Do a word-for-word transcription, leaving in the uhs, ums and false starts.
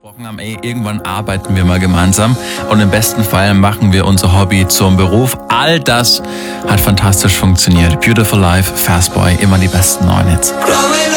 Haben, ey, irgendwann arbeiten wir mal gemeinsam und im besten Fall machen wir unser Hobby zum Beruf. All das hat fantastisch funktioniert. Beautiful Life, Fastboy, immer die besten neuen Hits.